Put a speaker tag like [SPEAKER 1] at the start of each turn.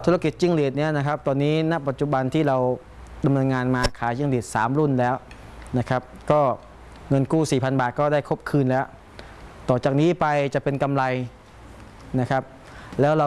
[SPEAKER 1] ธุรกิจจิ้งหรีดเนี่ยนะครับตอนนี้ณปัจจุบันที่เราดำเนินงานมาขายจิ้งหรีด3 รุ่นแล้วนะครับก็เงินกู้ 4,000 บาทก็ได้ครบคืนแล้วต่อจากนี้ไปจะเป็นกำไรนะครับแล้วเรา